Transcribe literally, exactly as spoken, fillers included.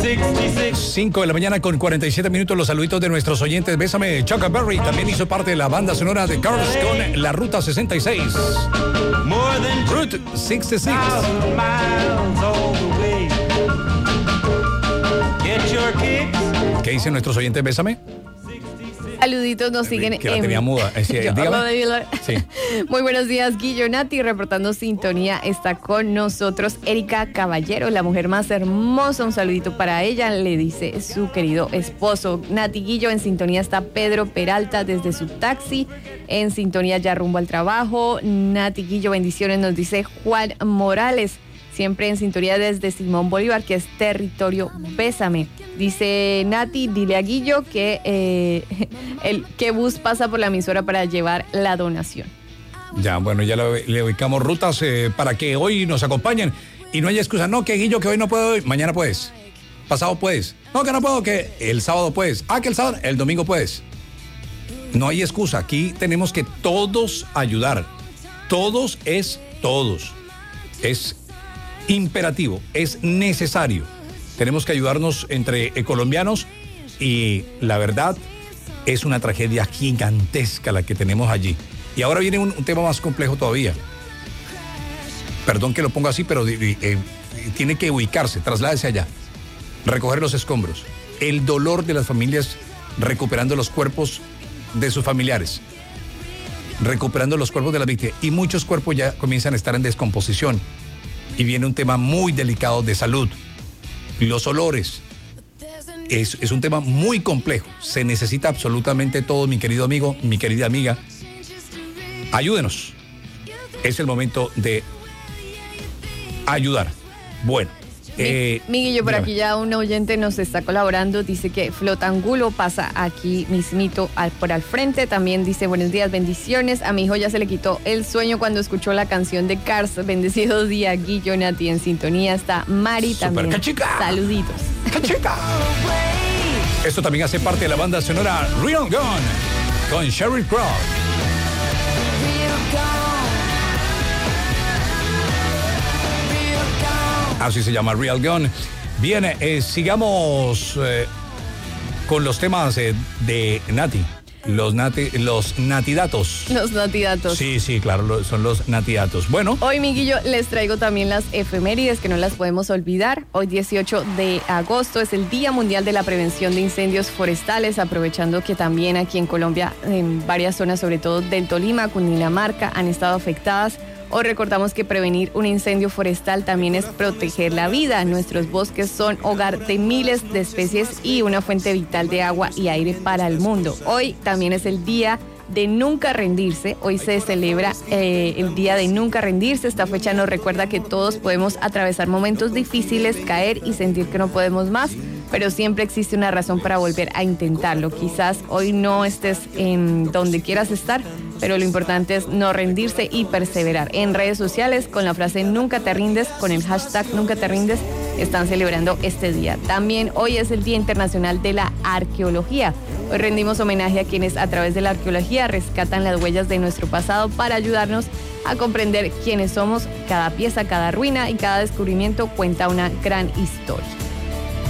cinco de la mañana con cuarenta y siete minutos. Los saluditos de nuestros oyentes. Bésame, Chuck Berry también hizo parte de la banda sonora de Cars con la Ruta sesenta y seis. Route sesenta y seis. ¿Qué dicen nuestros oyentes? Bésame. Saluditos nos siguen que la tenía muda. Es decir, sí. Muy buenos días, Guillo. Nati, reportando sintonía, está con nosotros Erika Caballero, la mujer más hermosa. Un saludito para ella, le dice su querido esposo. Nati, Guillo, en sintonía está Pedro Peralta desde su taxi, en sintonía ya rumbo al trabajo. Nati, Guillo, bendiciones, nos dice Juan Morales. Siempre en sintonía desde Simón Bolívar, que es territorio Bésame. Dice Nati, dile a Guillo que eh, el que bus pasa por la emisora para llevar la donación. Ya, bueno, ya le, le ubicamos rutas eh, para que hoy nos acompañen y no haya excusa. No, que Guillo, que hoy no puedo, mañana puedes. Pasado puedes. No, que no puedo, que el sábado puedes. Ah, que el sábado, el domingo puedes. No hay excusa. Aquí tenemos que todos ayudar. Todos es todos. Es imperativo, es necesario. Tenemos que ayudarnos entre eh, colombianos y la verdad es una tragedia gigantesca la que tenemos allí. Y ahora viene un, un tema más complejo todavía. Perdón que lo ponga así, pero eh, eh, tiene que ubicarse, trasládese allá. Recoger los escombros. El dolor de las familias recuperando los cuerpos de sus familiares. Recuperando los cuerpos de las víctimas. Y muchos cuerpos ya comienzan a estar en descomposición. Y viene un tema muy delicado de salud. Los olores. Es, es un tema muy complejo. Se necesita absolutamente todo, mi querido amigo, mi querida amiga. Ayúdenos. Es el momento de ayudar. Bueno. Eh, Miguel, por dígame. Aquí ya un oyente nos está colaborando, dice que Flotangulo pasa aquí mismito al, por al frente, también dice buenos días, bendiciones, a mi hijo ya se le quitó el sueño cuando escuchó la canción de Cars, bendecido día, Guillo, Nati, en sintonía está Mari Super también, cachica. Saluditos. Cachica. Esto también hace parte de la banda sonora Real Gun con Sheryl Crow. Así se llama Real Gun. Bien, eh, sigamos eh, con los temas eh, de Nati. Los, nati, los natidatos. Los natidatos. Sí, sí, claro, lo, son los natidatos. Bueno. Hoy, Miguillo, les traigo también las efemérides que no las podemos olvidar. Hoy, dieciocho de agosto, es el Día Mundial de la Prevención de Incendios Forestales, aprovechando que también aquí en Colombia, en varias zonas, sobre todo del Tolima, Cundinamarca, han estado afectadas. Hoy recordamos que prevenir un incendio forestal también es proteger la vida. Nuestros bosques son hogar de miles de especies y una fuente vital de agua y aire para el mundo. Hoy también es el día de nunca rendirse. Hoy se celebra eh, el día de nunca rendirse. Esta fecha nos recuerda que todos podemos atravesar momentos difíciles, caer y sentir que no podemos más, pero siempre existe una razón para volver a intentarlo. Quizás hoy no estés en donde quieras estar, pero lo importante es no rendirse y perseverar. En redes sociales, con la frase nunca te rindes, con el hashtag nunca te rindes, están celebrando este día. También hoy es el Día Internacional de la Arqueología. Hoy rendimos homenaje a quienes a través de la arqueología rescatan las huellas de nuestro pasado para ayudarnos a comprender quiénes somos. Cada pieza, cada ruina y cada descubrimiento cuenta una gran historia.